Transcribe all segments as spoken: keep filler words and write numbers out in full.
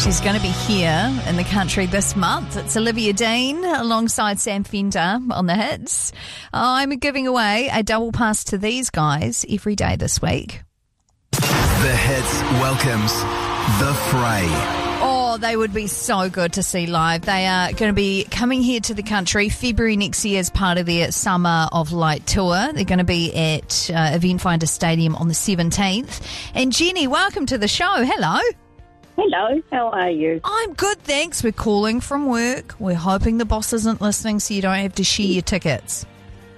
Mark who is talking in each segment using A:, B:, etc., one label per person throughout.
A: She's going to be here in the country this month. It's Olivia Dean alongside Sam Fender on the hits. I'm giving away a double pass to these guys every day this week.
B: The Hits welcomes The Fray.
A: Oh, they would be so good to see live. They are going to be coming here to the country February next year as part of their Summer of Light tour. They're going to be at uh, Event Finder Stadium on the seventeenth. And Jenny, welcome to the show. Hello.
C: Hello, how are you?
A: I'm good, thanks. We're calling from work. We're hoping the boss isn't listening so you don't have to share your tickets.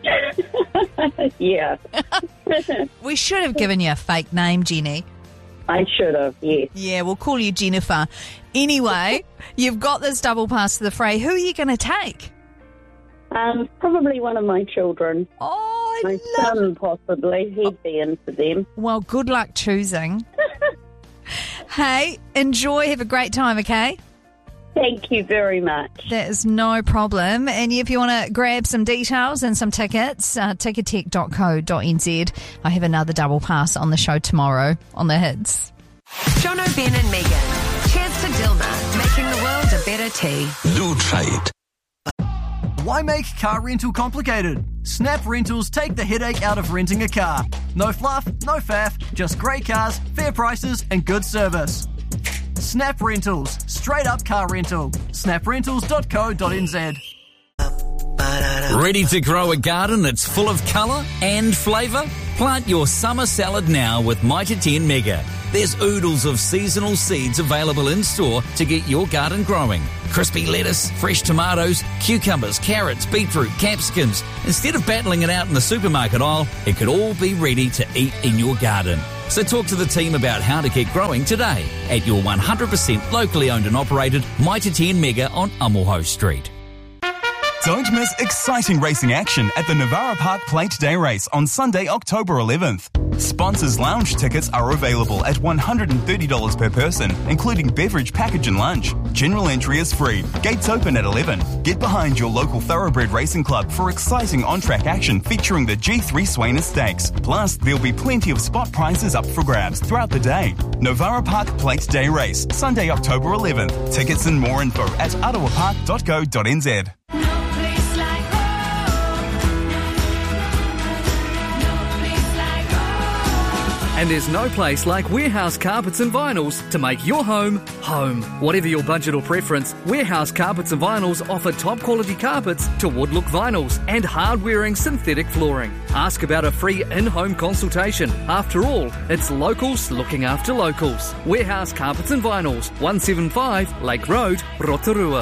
C: Yeah.
A: We should have given you a fake name, Jenny.
C: I should have, yes.
A: Yeah, we'll call you Jennifer. Anyway, you've got this double pass to the Fray. Who are you going to take?
C: Um, probably one of my children.
A: Oh, I
C: My
A: love
C: son, possibly. He'd be into them.
A: Well, good luck choosing. Hey, enjoy. Have a great time, okay?
C: Thank you very much.
A: That is no problem. And if you want to grab some details and some tickets, uh, ticketek dot co dot n z. I have another double pass on the show tomorrow on the hits.
D: Jono, Ben and Megan. Cheers to Dilma, making the world a better tea.
E: Lutrate.
F: Why make car rental complicated? Snap Rentals take the headache out of renting a car. No fluff, no faff, just great cars, fair prices and good service. Snap Rentals, straight up car rental. snap rentals dot co dot n z.
E: Ready to grow a garden that's full of colour and flavour? Plant your summer salad now with Mitre ten Mega. There's oodles of seasonal seeds available in store to get your garden growing. Crispy lettuce, fresh tomatoes, cucumbers, carrots, beetroot, capsicums. Instead of battling it out in the supermarket aisle, it could all be ready to eat in your garden. So talk to the team about how to get growing today at your one hundred percent locally owned and operated Mitre ten Mega on Amoho Street.
G: Don't miss exciting racing action at the Navara Park Plate Day Race on Sunday, October eleventh. Sponsors lounge tickets are available at one hundred thirty dollars per person, including beverage package and lunch. General entry is free. Gates open at eleven. Get behind your local Thoroughbred Racing Club for exciting on-track action featuring the G three Swainer Stakes. Plus, there'll be plenty of spot prizes up for grabs throughout the day. Navara Park Plate Day Race, Sunday, October eleventh. Tickets and more info at ottawa park dot co dot n z.
H: And there's no place like Warehouse Carpets and Vinyls to make your home, home. Whatever your budget or preference, Warehouse Carpets and Vinyls offer top quality carpets to wood-look vinyls and hard-wearing synthetic flooring. Ask about a free in-home consultation. After all, it's locals looking after locals. Warehouse Carpets and Vinyls, one seventy-five Lake Road, Rotorua.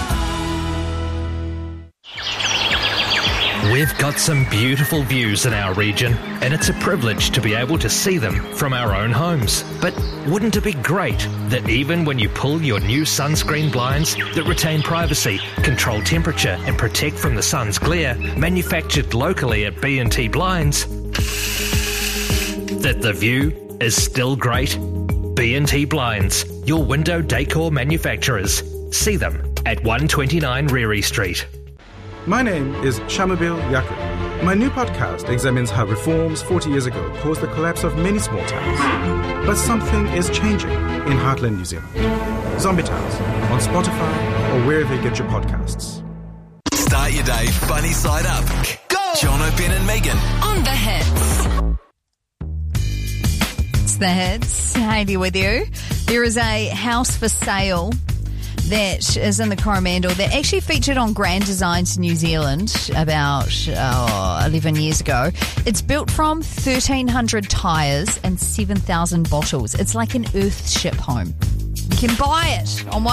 I: We've got some beautiful views in our region, and it's a privilege to be able to see them from our own homes. But wouldn't it be great that even when you pull your new sunscreen blinds that retain privacy, control temperature and protect from the sun's glare, manufactured locally at B and T Blinds, that the view is still great? B and T Blinds, your window decor manufacturers. See them at one twenty-nine Reary Street.
J: My name is Shamabil Yakub. My new podcast examines how reforms forty years ago caused the collapse of many small towns. But something is changing in Heartland, New Zealand. Zombie Towns, on Spotify or wherever you get your podcasts.
B: Start your day funny side up. Go! Jono, Ben and Megan.
A: On the hits. It's the hits. Hayley with you. There is a house for sale that is in the Coromandel that actually featured on Grand Designs New Zealand about oh, eleven years ago. It's built from thirteen hundred tyres and seven thousand bottles. It's like an Earthship home. You can buy it on